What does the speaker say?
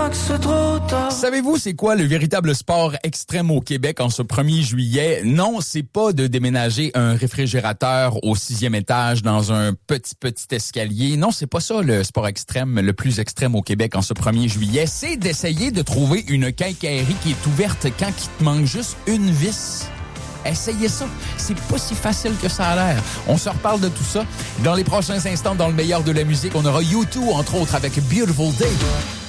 avant que ce trop tard. Savez-vous c'est quoi le véritable sport extrême au Québec en ce 1er juillet? Non, c'est pas de déménager un réfrigérateur au 6e étage dans un petit escalier. Non, c'est pas ça le sport extrême, le plus extrême au Québec en ce 1er juillet. C'est d'essayer de trouver une quincaillerie qui est ouverte quand il te manque juste une vis. Essayez ça. C'est pas si facile que ça a l'air. On se reparle de tout ça. Dans les prochains instants, dans le meilleur de la musique, on aura U2, entre autres, avec Beautiful Day.